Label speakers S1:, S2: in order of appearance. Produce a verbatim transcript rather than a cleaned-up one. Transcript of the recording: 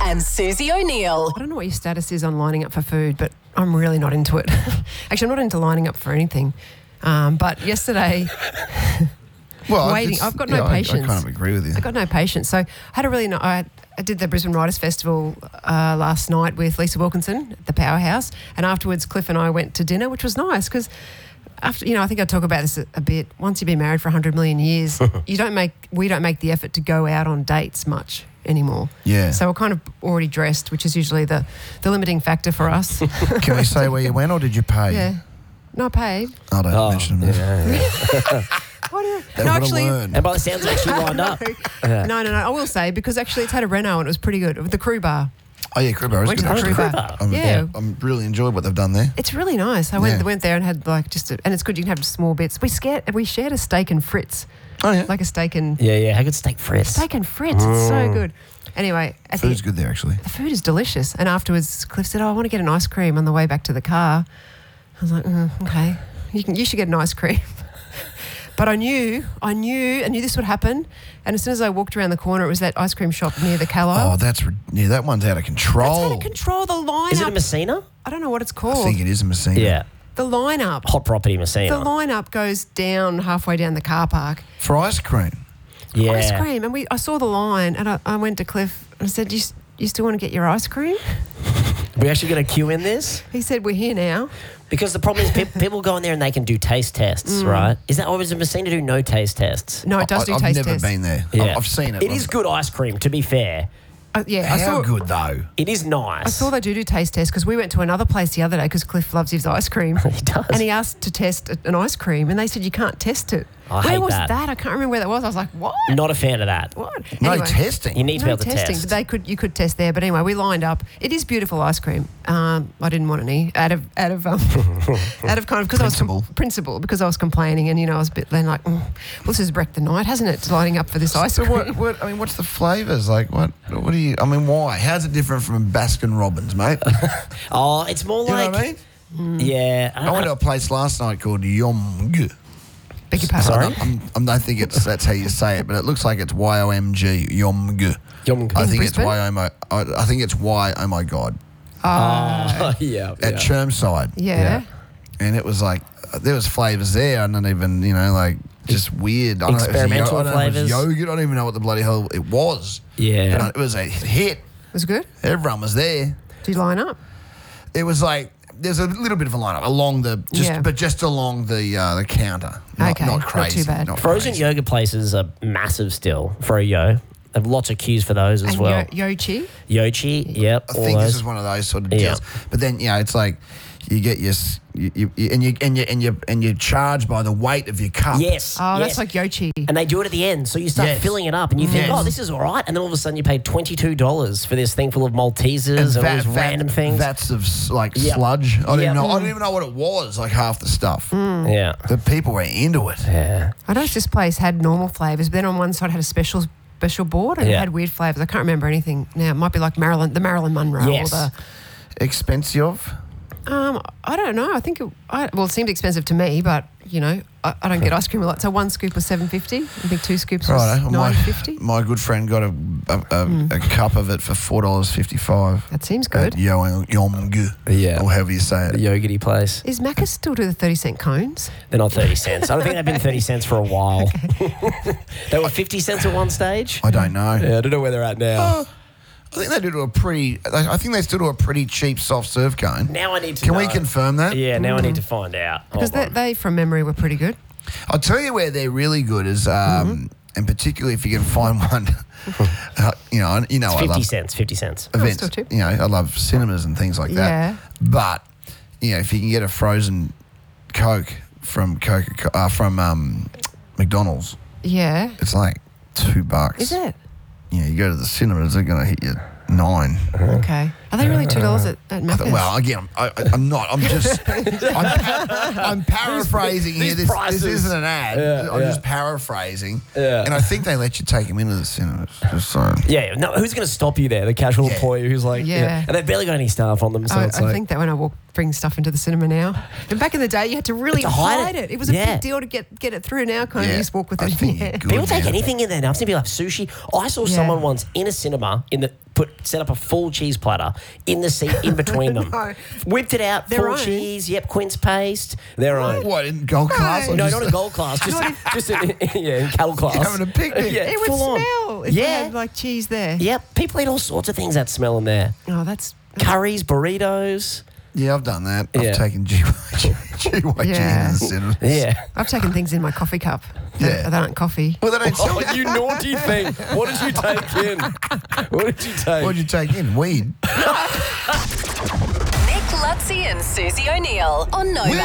S1: and Susie O'Neill.
S2: I don't know what your status is on lining up for food, but I'm really not into it. Actually, I'm not into lining up for anything. Um, but yesterday,
S3: well,
S2: waiting, I've got no
S3: yeah,
S2: patience.
S3: I, I kind of agree with you.
S2: I've got no patience. So I had a really, no, I, I did the Brisbane Writers Festival uh, last night with Lisa Wilkinson at the Powerhouse, and afterwards Cliff and I went to dinner, which was nice because after, you know, I think I talk about this a, a bit. Once you've been married for one hundred million years, you don't make, we don't make the effort to go out on dates much anymore.
S3: Yeah.
S2: So we're kind of already dressed, which is usually the, the limiting factor for us.
S3: Can we say where you went or did you pay?
S2: Yeah. No, I paid.
S3: I don't
S4: Oh,
S3: mention it.
S4: yeah, yeah.
S2: What do you,
S3: They've
S2: no,
S3: got to
S2: actually,
S3: learn.
S4: And by the sounds of it, she lined up.
S2: no, no, no. I will say because actually it's had a reno and it was pretty good. The Crew Bar.
S3: Oh, yeah, Crib Bar is
S2: Went
S3: good.
S2: to the
S3: actually.
S2: Crew
S4: Crew
S2: Bar.
S4: Bar.
S3: I'm,
S2: Yeah.
S3: I'm really enjoyed what they've done there.
S2: It's really nice. I went
S3: Yeah.
S2: went there and had like just a, and it's good. You can have small bits. We scared, we shared a steak and frits,
S3: Oh, yeah.
S2: like a steak and
S4: Yeah, yeah. How good steak fritz?
S2: steak and frits. It's so good. Anyway, at the-
S3: Food's good there, actually.
S2: the food is delicious. And afterwards, Cliff said, "Oh, I want to get an ice cream on the way back to the car." I was like, mm, "Okay, you can. You should get an ice cream." But I knew, I knew, I knew this would happen. And as soon as I walked around the corner, it was that ice cream shop near the Callow.
S3: Oh, that's... Re- yeah, that one's out of
S2: That's
S3: control.
S2: out of control. The line
S4: Is it
S2: up.
S4: a Messina?
S2: I don't know what it's
S3: I
S2: called.
S3: think it is a Messina.
S4: Yeah.
S2: The line up.
S4: Hot property Messina.
S2: The line up goes down halfway down the car park.
S3: For ice cream.
S4: yeah.
S2: Ice cream. And we, I saw the line and I, I went to Cliff and I said, you, s- you still want to get your ice cream?
S4: We're actually going to queue in this?
S2: He said, we're here now.
S4: Because the problem is pe- people go in there and they can do taste tests, right? Is that, or is it Messina do no taste tests?
S2: No, it does
S3: I,
S2: do
S3: I've
S2: taste
S3: never
S2: tests.
S3: been there.
S4: Yeah.
S3: I've, I've seen it.
S4: It is good ice cream, to be fair.
S2: Uh, yeah,
S3: How
S2: I saw,
S3: good, though?
S4: It is nice.
S2: I saw they do do taste tests because we went to another place the other day because Cliff loves his ice cream.
S4: He does.
S2: And he asked to test a- an ice cream and they said you can't test it.
S4: I
S2: where
S4: hate
S2: was
S4: that.
S2: I can't remember where that was. I was like, what?
S4: Not a fan of that.
S2: What?
S3: No
S2: Anyway.
S3: testing.
S4: You need to
S2: No
S4: be able to
S2: testing,
S4: test.
S2: but they could. You could test there. But anyway, we lined up. It is beautiful ice cream. Um, I didn't want any out of out of um, out of kind of because I was
S3: Principle.
S2: com- principle because I was complaining and you know I was a bit then like, mm, well, this has wrecked the night, hasn't it? Lining up for this ice
S3: So
S2: cream.
S3: what, what? I mean, what's the flavours? Like, what? What do you? I mean, why? How's it different from Baskin Robbins, mate? you
S4: Oh, it's more
S3: know
S4: like...
S3: what I mean?
S4: Yeah. I
S3: I
S4: don't
S3: went to
S4: know.
S3: a place last night called Yomg.
S2: Beg your pardon.
S4: Sorry?
S3: I'm, I'm, I think it's that's how you say it, but it looks like it's Y O M G. Yomg.
S4: Yomg.
S3: I
S2: In
S3: think it's
S2: Brisbane?
S3: Y O M. I, I think it's Y. Oh my God.
S4: Oh, yeah.
S3: At
S4: yeah.
S3: Chermside,
S2: Yeah.
S4: Yeah.
S3: and it was like there was flavours there. I don't even, you know, like just weird. I don't know if it was yo-
S4: Experimental
S3: I don't know if it was
S4: flavours.
S3: yogurt. I don't even know what the bloody hell it was.
S4: Yeah.
S3: But it was a hit.
S2: Was it good?
S3: Everyone was there.
S2: Do you line up?
S3: It was like there's a little bit of a lineup along the just,
S2: Yeah.
S3: but just along the uh, the counter. Not,
S2: Okay,
S3: not
S2: not
S3: crazy.
S2: too bad.
S3: not
S4: Frozen
S3: crazy.
S4: yogurt places are massive still for a yo. They have lots of queues for those as
S2: And
S4: well.
S2: yo- Yochi.
S4: Yochi, yep.
S3: I
S4: all
S3: think
S4: those.
S3: this is one of those sort of
S4: Yeah.
S3: deals. But then, you know, it's like you get your s- you, you, you- and you and you and you and you charge by the weight of your cup.
S4: Yes.
S2: Oh,
S4: yes.
S2: that's like Yochi.
S4: And they do it at the end, so you start
S3: Yes.
S4: filling it up, and you think,
S3: Yes.
S4: "Oh, this is all right." And then all of a sudden, you pay twenty-two dollars for this thing full of Maltesers and, all these random things.
S3: Vats of s- like
S4: Yep.
S3: sludge. I didn't
S4: Yep.
S3: know. I didn't even know what it was. Like half the stuff.
S4: yeah,
S3: The people were into it.
S4: yeah.
S2: I noticed this place had normal flavours, but then on one side had a special special board and it
S4: Yeah.
S2: had weird flavours. I can't remember anything now. It might be like Marilyn, the Marilyn Monroe.
S4: Yes.
S2: Or
S3: Expensive.
S2: the, um, I don't know. I think it, I, well, it seemed expensive to me, but you know, I, I don't get ice cream a lot. So one scoop was seven fifty. I think two scoops was
S3: Right. My,
S2: nine fifty.
S3: my good friend got a a, a,
S2: Hmm.
S3: a cup of it for four dollars fifty five.
S2: That seems good.
S3: Yomg.
S4: Yeah.
S3: Or however you say
S4: The
S3: it.
S4: yogurty place.
S2: Is Macca's still do the thirty cent cones?
S4: They're not thirty cents. I don't think they've been thirty cents for a while. They were fifty cents at one stage.
S3: I don't know.
S4: Yeah, I don't know where they're at now.
S3: I think they do to a pretty. I think they still do a pretty cheap soft serve cone.
S4: Now I need to
S3: Can
S4: know.
S3: we confirm that?
S4: Yeah, now I need to find out.
S2: Because
S4: Hold
S2: they,
S4: on.
S2: they, from memory, were pretty good.
S3: I'll tell you where they're really good is, um,
S2: Mm-hmm.
S3: and particularly if you can find one. uh, you know, you know,
S4: It's
S3: I
S4: fifty
S3: love
S4: cents, fifty cents.
S2: Oh,
S3: events.
S2: still cheap.
S3: You know, I love cinemas and things like that.
S2: Yeah.
S3: But you know, if you can get a frozen Coke from Coca uh, from um, McDonald's,
S2: Yeah.
S3: it's like two bucks.
S2: Is it?
S3: Yeah, you go to the cinemas, they're going to hit you nine.
S2: Okay. Are they really two dollars at, at Macca's?
S3: Well, again, I'm, I, I'm not. I'm just. I'm, pa- I'm paraphrasing here.
S4: these
S3: This,
S4: prices.
S3: this isn't an ad.
S4: Yeah,
S3: I'm
S4: yeah.
S3: just paraphrasing.
S4: Yeah.
S3: And I think they let you take them into the cinemas. Just so.
S4: Yeah, no, who's going to stop you there? The casual
S3: Yeah.
S4: employee who's like,
S2: Yeah.
S4: yeah. And they've barely got any staff on them, so
S2: I,
S4: it's
S2: I
S4: like.
S2: think that when I walk, bring stuff into the cinema now. And back in the day, you had to really
S4: To hide
S2: hide
S4: it.
S2: it. It was a
S4: Yeah.
S2: big deal to get get it through. Now, kind of,
S3: Yeah.
S2: you just walk with
S3: I
S2: it in
S3: think
S2: your
S3: you're
S2: hand.
S3: good.
S4: People take
S3: now.
S4: anything in there now. I've seen people have sushi. I saw
S2: Yeah.
S4: someone once in a cinema in the put set up a full cheese platter in the seat in between them.
S2: No.
S4: Whipped it out,
S2: Their
S4: full
S2: own?
S4: cheese. Yep, quince paste. Their own.
S3: What, in gold class? Or
S4: No,
S3: just
S4: not in gold class. Just, just in, yeah, in cattle class.
S3: having a picnic?
S4: Yeah,
S2: It would
S4: full on.
S2: smell if
S4: Yeah.
S2: you had like cheese there.
S4: Yep, people eat all sorts of things that smell in there.
S2: Oh, that's, that's
S4: Curries, burritos.
S3: Yeah, I've done that. I've
S4: Yeah.
S3: taken G Y G
S2: Yeah.
S3: in the cinema.
S4: Yeah.
S2: I've taken things in my coffee cup.
S3: Yeah.
S2: That, that aren't coffee.
S3: Well, they don't sell.
S4: Oh, you naughty thing. What did you take in? What did you take?
S3: What'd you take in? Weed.
S1: Nick Lutzi and Susie O'Neill on Nova.